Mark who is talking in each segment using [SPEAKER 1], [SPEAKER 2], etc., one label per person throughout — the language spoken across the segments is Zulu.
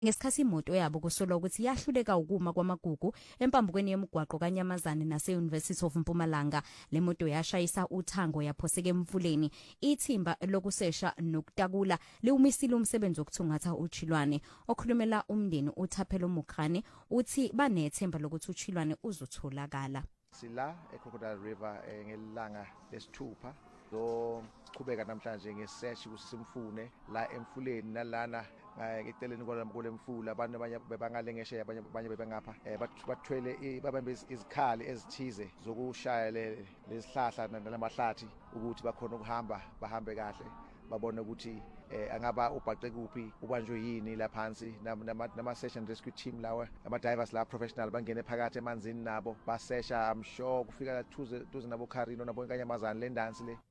[SPEAKER 1] ngesikhathi imoto yabo kusolwa ukuthi yahluleka ukuma kwamagugu empambukweni yemigwaqo kaNyamazane nase University of Mpumalanga. Le moto yashayisa uthango yaphoseka emfuleni. Ithimba lokusesha nokutakula liumisile umsebenzi wokuthungatha uChilwane. Okhulumela umndeni uThaphelo Mukhane uthi banethemba lokuthi uChilwane uzotholakala.
[SPEAKER 2] Sila eCrocodile River ngelanga lesithupha so qhubeka namhlanje ngesearch kusimfune la emfuleni nalana ngeceleni kolemfula abantu bebangalengeshe abanye bebengapha bathwele babambe izikhali ezithize zokushaya lesihlahla nalamahlathi ukuthi bakhona ukuhamba bahambe kahle babone ukuthi angaba ubhaqe kuphi ubanjwe yini la phansi nama search and rescue team lawa ama divers la professional bangene phakathi emanzini nabo basesha I'm sure kufika la tuze nabo Kharino nabo eNkanyamazane le dance le.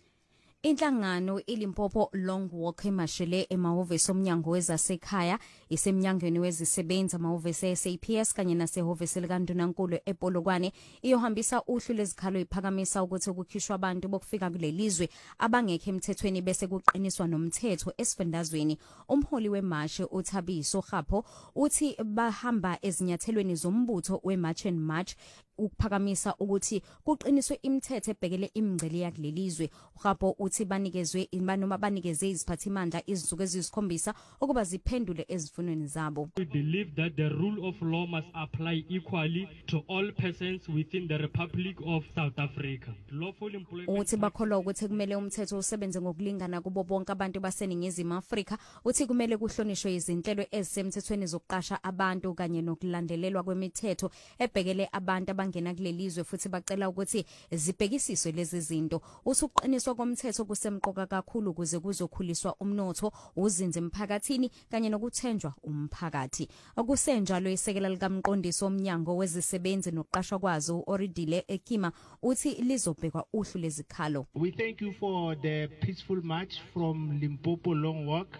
[SPEAKER 1] Inhlangano iLimpopo Long Walk emashele emahhovisi omnyango wezasekhaya isemnyangweni wezisebenza amahhovisi eSAPS kanye nasehhovisi likaNdunankulu ePolokwane iyohambisa uhlu lezikhalo iphakamisa ukuthi ukukhishwa abantu bokufika kulelizwe abangekho emthethweni bese kuqiniswa nomthetho esifundazweni. Umholi weMarch uThabiso Khapho uthi bahamba ezinyathelweni zombutho weMarch and March ukuphakamisa ukuthi kuqiniswe imithetho ebhekele imingcele yakulelizwe. Khapho uthi banikezwe noma banikeze iziphathimandla izinsuku ezisikhombisa ukuba ziphendule ezifunweni zabo.
[SPEAKER 3] We believe that the rule of law must apply equally to all persons within the Republic of South Africa. Lawful employment
[SPEAKER 1] uthi bakholwa ukuthi kumele umthetho usebenze ngokulingana kubo bonke abantu baseNingizimu Afrika. Uthi kumele kuhlonishwe izinhlelo ezisemthethweni zokuqasha abantu kanye nokulandelelwa kwemithetho ebhekele abantu abangena kulelizwe futhi bacela ukuthi zibhekisiswe lezi zinto. Usuqiniswa komthetho kusemqoka kakhulu ukuze kuzokhuliswa umnotho uzinze emphakathini kanye nokuthenjwa umphakathi. Okusenjalo isekela likamqondisi omnyango wezisebenzi nokuqashwa kwazo Oridile Ekima uthi lizobhekwa uhlu lezikhalo.
[SPEAKER 4] We thank you for the peaceful march from Limpopo Long Walk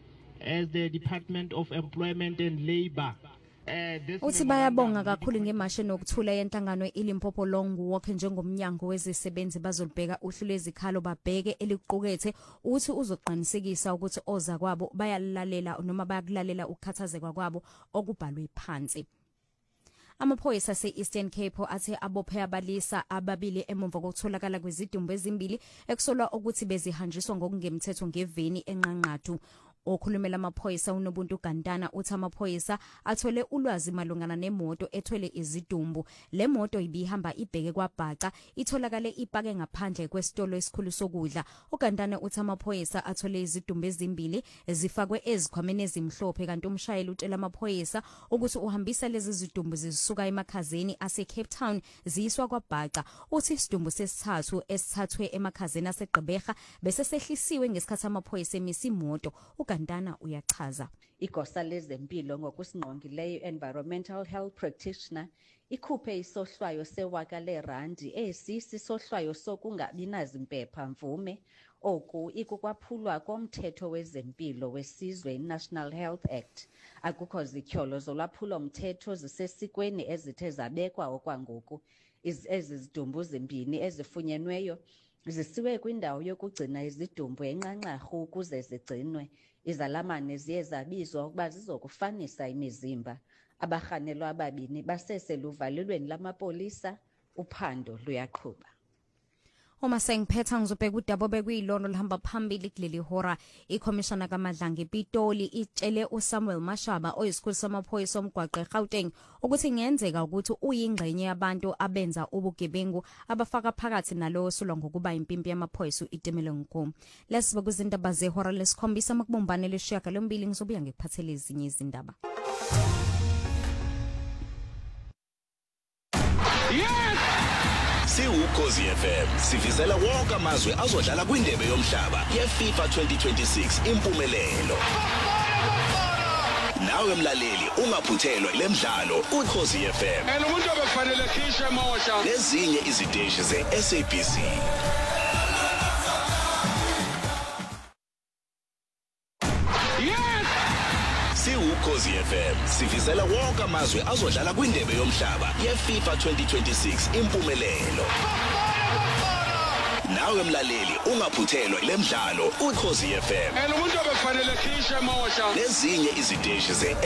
[SPEAKER 4] as the Department of Employment and Labour.
[SPEAKER 1] Uthi bayabonga kakhulu ngemashe nokuthula yenhlangano iLimpopo Long Walk njengomnyango wezisebenzi bazolibheka uhlu lezikhalo babheke eliqukethe uthi uzoqinisekisa ukuthi oza kwabo bayalalela noma bayakulalela ukukhathazeka kwabo okubhalwe phansi. Amaphoyisa ase-Eastern Cape athe abophe abalisa ababili emumva kokutholakala kwezidumbu ezimbili ekusolwa ukuthi bezihanjiswa ngokungemthetho ngeveni enqanqathu. Okhulumela amaphoyisa uNobuntu Gantana uthi amaphoyisa athole ulwazi malungana nemoto ethwele izidumbu. Le moto ibihamba ibheke kwaBhaca itholakale ipake ngaphandle kwesitolo esikhulu sokudla. uGantana uthi amaphoyisa athole izidumbu ezimbili zifakwe ezikhwameni ezimhlophe kanti umshayeli utshela amaphoyisa ukuthi uhambisa lezi zidumbu zisuka emakhazeni ase Cape Town ziyiswa kwaBhaca. Uthi isidumbu sesithathu esithathwe emakhazeni aseGqeberha bese sehlisiwe ngesikhathi amaphoyisa emisa imoto. Gantana uyachaza.
[SPEAKER 5] Igosa lezempilo ngokusingqongileyo environmental health practitioner ikhuphe isohlwayo sewaka lerandi esisisohlwayo sokungabi nazimpepha mvume oku ikukwaphulwa komthetho wezempilo wesizwe National Health Act. Akukho zityholo zolwaphulo mthetho zisesikweni ezithe zabekwa okwangoku. Ezizidumbu zimbini ezifunyenweyo zisiwe kwindawo yokugcina izidumbu enqanqarhu ukuze zigcinwe. Izalamane ziye zabizwa ukuba zizokufanisa imizimba. Abarhanelwa ababini baseseluvalelweni lamapolisa uphando luyaqhuba.
[SPEAKER 1] Uma sengiphetha ngizobheka udaba bekuyilona lihamba phambili kuleli hora. Ikhomishana kaMadlanga ePitoli itshele uSamuel Mashaba oyisikhulu samaphoyisa omgwaqo eGauteng ukuthi ngenzeka ukuthi uyingxenye yabantu abenza ubugebengu abafaka phakathi nalowo solwa ngokuba impimpi yamaphoyisa uItemelo Nkomo. Lesibe kuzindaba zehora lesikhombisa makubumbane leshiyaga lombili ngizobuya ngikuphathele ezinye izindaba.
[SPEAKER 6] Ukhozi FM sivizela wonke amazwe azodlala kwindebe yomhlaba yeFIFA 2026 impumelelo. Nawe mlaleli ungaphuthelwa lemidlalo uKhozi FM.
[SPEAKER 7] Umuntu obekufanele khishe emosha.
[SPEAKER 6] Lezinye iziteshi zeSABC. Ukhozi FM sivizela wonke amazwe azodlala kwindebe yomhlaba yeFIFA 2026 impumelelo. nawe mlaleli ungaphuthelwa lemidlalo uKhosi FM
[SPEAKER 7] and umuntu obekufanele ekhishwe emosha
[SPEAKER 6] nezinye iziteshi ze